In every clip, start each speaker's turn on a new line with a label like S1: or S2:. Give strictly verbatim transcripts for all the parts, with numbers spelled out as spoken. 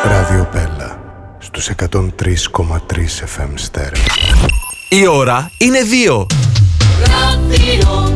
S1: Ράδιο Πέλα στους εκατόν τρία κόμμα τρία εφ εμ Στέρεο.
S2: Η ώρα είναι δύο.
S3: Ράδιο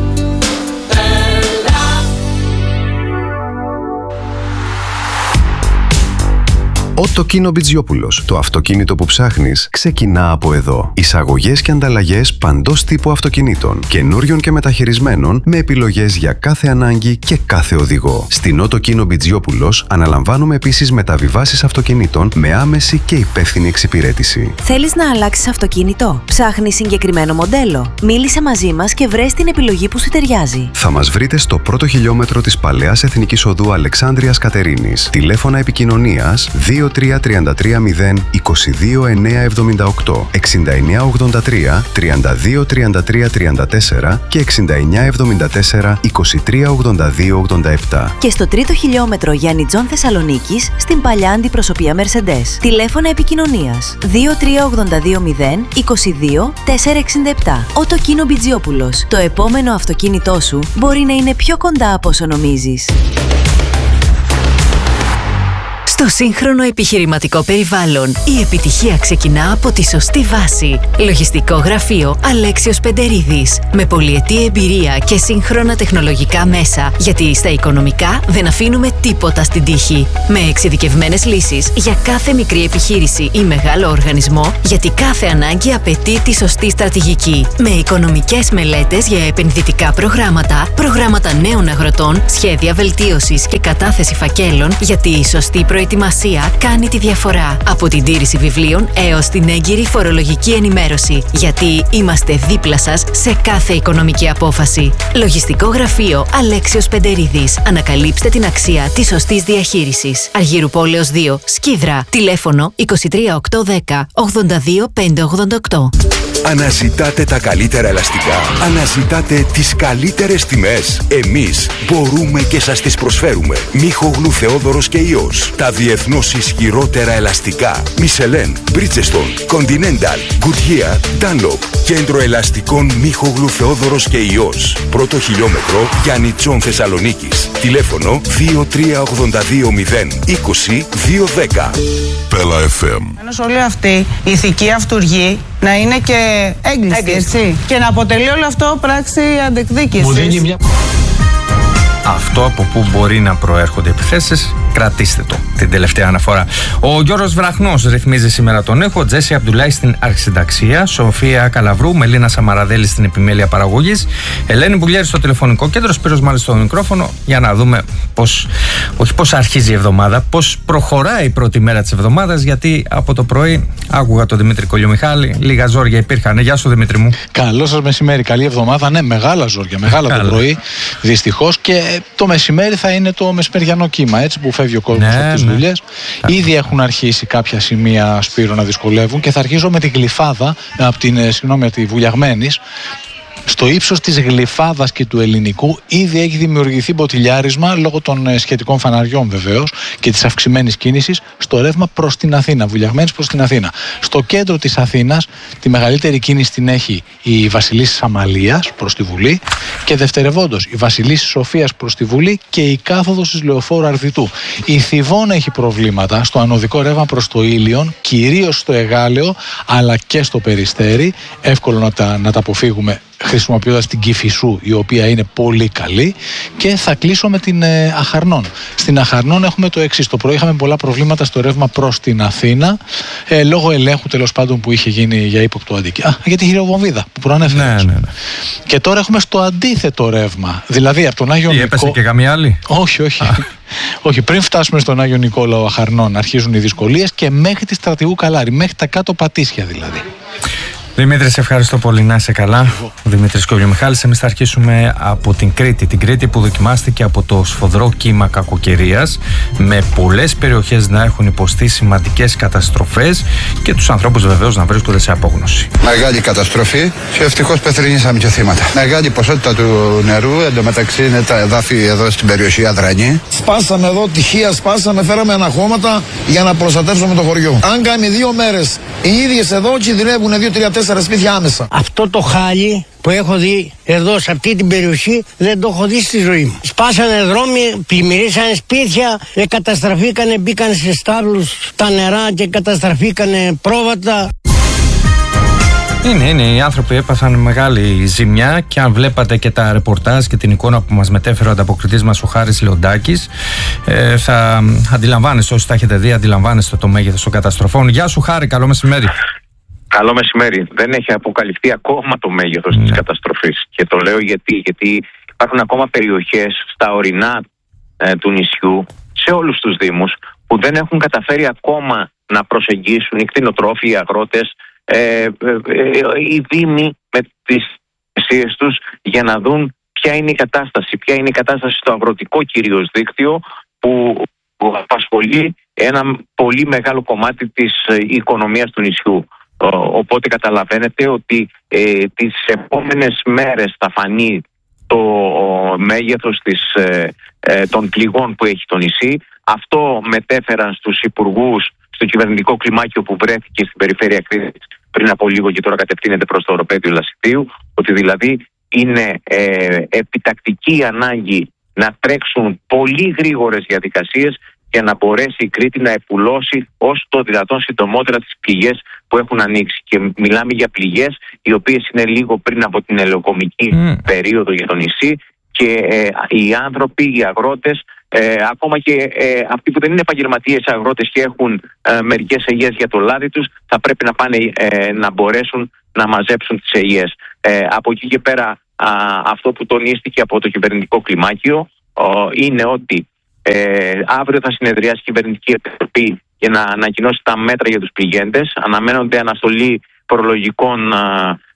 S4: Ο Τοκίνο Μπιτζιόπουλος. Το αυτοκίνητο που ψάχνεις ξεκινά από εδώ. Εισαγωγές και ανταλλαγές παντός τύπου αυτοκινήτων, καινούριων και μεταχειρισμένων, με επιλογές για κάθε ανάγκη και κάθε οδηγό. Στην Ο Τοκίνο Μπιτζιόπουλος αναλαμβάνουμε επίσης μεταβιβάσεις αυτοκινήτων με άμεση και υπεύθυνη εξυπηρέτηση.
S5: Θέλεις να αλλάξεις αυτοκίνητο? Ψάχνεις συγκεκριμένο μοντέλο? Μίλησε μαζί μας και βρες την επιλογή που σου ταιριάζει.
S4: Θα μας βρείτε στο πρώτο χιλιόμετρο της Παλαιάς Εθνικής Οδού Αλεξάνδρειας Κατερίνης. Τηλέφωνα επικοινωνίας δύο τρία τρία τρία μηδέν είκοσι δύο εννιακόσια εβδομήντα οκτώ, εξήντα εννέα ογδόντα τρία, τριάντα δύο τριάντα τρία τριάντα τέσσερα και εξήντα εννέα εβδομήντα τέσσερα, είκοσι τρία ογδόντα δύο ογδόντα επτά.
S5: Και στο τρίτο χιλιόμετρο Γιάννη Τζον Θεσσαλονίκης, στην παλιά αντιπροσωπεία Mercedes. Τηλέφωνα επικοινωνίας δύο τρία ογδόντα δύο μηδέν είκοσι δύο τετρακόσια εξήντα επτά. Ο Τοκίνο Μπιτζιόπουλος. Το επόμενο αυτοκίνητό σου μπορεί να είναι πιο κοντά από όσο νομίζεις.
S6: Στο σύγχρονο επιχειρηματικό περιβάλλον, η επιτυχία ξεκινά από τη σωστή βάση. Λογιστικό γραφείο Αλέξιος Πεντερίδης. Με πολυετή εμπειρία και σύγχρονα τεχνολογικά μέσα, γιατί στα οικονομικά δεν αφήνουμε τίποτα στην τύχη. Με εξειδικευμένες λύσεις για κάθε μικρή επιχείρηση ή μεγάλο οργανισμό, γιατί κάθε ανάγκη απαιτεί τη σωστή στρατηγική. Με οικονομικές μελέτες για επενδυτικά προγράμματα, προγράμματα νέων αγροτών, σχέδια βελτίωσης και κατάθεση φακέλων, γιατί η σωστή προετοιμασία Προετοιμασία κάνει τη διαφορά. Από την τήρηση βιβλίων έως την έγκυρη φορολογική ενημέρωση. Γιατί είμαστε δίπλα σας σε κάθε οικονομική απόφαση. Λογιστικό γραφείο Αλέξιος Πεντερίδης. Ανακαλύψτε την αξία της σωστής διαχείρισης. Αργύρου Πόλεως δύο, Σκίδρα. Τηλέφωνο είκοσι τρία οκτακόσια δέκα ογδόντα δύο πεντακόσια ογδόντα οκτώ.
S7: Αναζητάτε τα καλύτερα ελαστικά. Αναζητάτε τις καλύτερες τιμές. Εμείς μπορούμε και σας τις προσφέρουμε. Μίχογλου Θεόδωρος και Υιός. Τα διεθνώς ισχυρότερα ελαστικά. Michelin, Bridgestone, Continental, Goodyear, Dunlop. Κέντρο ελαστικών Μίχογλου Θεόδωρος και Υιός. Πρώτο χιλιόμετρο Γιάννη Τζον Θεσσαλονίκης. Τηλέφωνο δύο τρία ογδόντα δύο μηδέν είκοσι δύο δέκα.
S8: Πέλα εφ εμ.
S9: Όλη αυτή η ηθική αυτουργή να είναι και έγκλειστη, έτσι. Και να αποτελεί όλο αυτό πράξη αντεκδίκησης.
S10: Μια... Αυτό από πού μπορεί να προέρχονται επιθέσεις, κρατήστε το την τελευταία αναφορά. Ο Γιώργος Βραχνός ρυθμίζει σήμερα τον ήχο, Τζέσι Αμπτουλάη στην αρχισυνταξία, Σοφία Καλαβρού, Μελίνα Σαμαραδέλη στην επιμέλεια παραγωγής, Ελένη Μπουλιέρη στο τηλεφωνικό κέντρο, Σπύρος Μάλης στο μικρόφωνο, για να δούμε πώς, όχι πώς αρχίζει η εβδομάδα, πώς προχωράει η πρώτη μέρα της εβδομάδας, γιατί από το πρωί άκουγα τον Δημήτρη Κολιομιχάλη, λίγα ζόρια υπήρχαν. Γεια σου Δημήτρη μου.
S11: Καλό σας μεσημέρι, καλή εβδομάδα. Ναι, μεγάλα ζόρια, μεγάλα το πρωί, δυστυχώς, και το μεσημέρι θα είναι το μεσημεριανό κύμα, έτσι, που φεύγει ο κόσμος ναι, από τις ναι. δουλειές. Ήδη έχουν αρχίσει κάποια σημεία, Σπύρο, να δυσκολεύουν, και θα αρχίσω με τη Γλυφάδα, από την, συγγνώμη, από τη Βουλιαγμένης. Στο ύψος της Γλυφάδας και του Ελληνικού ήδη έχει δημιουργηθεί μποτιλιάρισμα λόγω των σχετικών φαναριών βεβαίως και της αυξημένης κίνησης στο ρεύμα προς την Αθήνα, Βουλιαγμένης προς την Αθήνα. Στο κέντρο της Αθήνας τη μεγαλύτερη κίνηση την έχει η Βασιλίσσης Αμαλίας προς τη Βουλή και δευτερευόντως η Βασιλίσσης Σοφίας προς τη Βουλή και η κάθοδος της Λεωφόρου Αρδιτού. Η Θηβών έχει προβλήματα στο ανωδικό ρεύμα προς το Ήλιον, κυρίως στο Εγάλεο αλλά και στο Περιστέρι. Εύκολο να τα, να τα αποφύγουμε χρησιμοποιώντας την Κηφισού, η οποία είναι πολύ καλή. Και θα κλείσω με την ε, Αχαρνών. Στην Αχαρνών έχουμε το εξής. Το πρωί είχαμε πολλά προβλήματα στο ρεύμα προς την Αθήνα, ε, λόγω ελέγχου τέλος πάντων που είχε γίνει για ύποπτο αντικείμενο. Α, για τη χειροβομβίδα που προανέφερε. Ναι, ναι, ναι. Και τώρα έχουμε στο αντίθετο ρεύμα. Δηλαδή από τον Άγιο Νικόλαο. Έπεσε
S10: και καμία άλλη.
S11: Όχι, όχι. Όχι, πριν φτάσουμε στον Άγιο Νικόλαο Αχαρνών αρχίζουν οι δυσκολίες και μέχρι τη Στρατηγού Καλάρη, μέχρι τα κάτω Πατήσια δηλαδή.
S10: Δημήτρη, σε ευχαριστώ πολύ. Να είσαι καλά. Ο Δημήτρης Κολιομιχάλης. Εμείς θα αρχίσουμε από την Κρήτη. Την Κρήτη που δοκιμάστηκε από το σφοδρό κύμα κακοκαιρίας, με πολλές περιοχές να έχουν υποστεί σημαντικές καταστροφές και τους ανθρώπους βεβαίως να βρίσκονται σε απόγνωση.
S12: Μεγάλη καταστροφή και ευτυχώς πεθρινήσαμε και θύματα. Μεγάλη ποσότητα του νερού, εντωμεταξύ είναι τα εδάφη εδώ στην περιοχή Αδρανή.
S13: Σπάσαμε εδώ τυχεία, σπάσαμε, φέραμε αναχώματα για να προστατεύσουμε το χωριό. Αν κάνει δύο μέρες οι ίδιες εδώ κινδυνεύουν δύο τρία τέσσερα τέσσερα σπίτια άμεσα.
S8: Αυτό το χάλι που έχω δει εδώ σε αυτή την περιοχή δεν το έχω δει στη ζωή μου. Σπάσανε δρόμοι, πλημμυρίσανε σπίτια, καταστραφήκανε, μπήκαν σε στάβλους τα νερά και καταστραφήκανε πρόβατα.
S10: Είναι, είναι, οι άνθρωποι έπαθαν μεγάλη ζημιά και αν βλέπατε και τα ρεπορτάζ και την εικόνα που μας μετέφερε ο ανταποκριτής μας ο Χάρης Λεοντάκης, ε, θα αντιλαμβάνεστε, όσοι τα έχετε δει, αντιλαμβάνεστε το μέγεθος των καταστροφών. Γεια σου Χάρη, καλό μεσημέρι.
S14: Καλό μεσημέρι. Δεν έχει αποκαλυφθεί ακόμα το μέγεθος ναι. της καταστροφής. Και το λέω γιατί, γιατί υπάρχουν ακόμα περιοχές στα ορεινά ε, του νησιού, σε όλους τους δήμους, που δεν έχουν καταφέρει ακόμα να προσεγγίσουν οι κτηνοτρόφοι, οι αγρότες, ε, ε, ε, οι δήμοι με τις εργασίες τους για να δουν ποια είναι η κατάσταση. Ποια είναι η κατάσταση στο αγροτικό κυρίως δίκτυο που, που απασχολεί ένα πολύ μεγάλο κομμάτι της ε, οικονομίας του νησιού. Οπότε καταλαβαίνετε ότι ε, τις επόμενες μέρες θα φανεί το ο, μέγεθος της, ε, ε, των πληγών που έχει το νησί. Αυτό μετέφεραν στους υπουργούς στο κυβερνητικό κλιμάκιο που βρέθηκε στην περιφέρεια Κρήτης πριν από λίγο και τώρα κατευθύνεται προς το οροπέδιο Λασιτίου, ότι δηλαδή είναι ε, επιτακτική ανάγκη να τρέξουν πολύ γρήγορες διαδικασίες για να μπορέσει η Κρήτη να επουλώσει όσο το δυνατόν συντομότερα τις πληγές που έχουν ανοίξει. Και μιλάμε για πληγές οι οποίες είναι λίγο πριν από την ελαιοκομική mm. περίοδο για το νησί και ε, οι άνθρωποι, οι αγρότες, ε, ακόμα και ε, αυτοί που δεν είναι επαγγελματίες αγρότες και έχουν ε, μερικές ελιές για το λάδι τους, θα πρέπει να πάνε ε, να μπορέσουν να μαζέψουν τις ελιές. Ε, από εκεί και πέρα α, αυτό που τονίστηκε από το κυβερνητικό κλιμάκιο α, είναι ότι Ε, αύριο θα συνεδριάσει η κυβερνητική επιτροπή για να ανακοινώσει τα μέτρα για τους πληγέντες. Αναμένονται αναστολή προλογικών α,